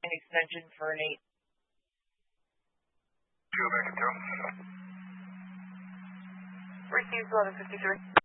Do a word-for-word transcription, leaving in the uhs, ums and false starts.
extension for an eight. Go back and go. Received eleven fifty-three.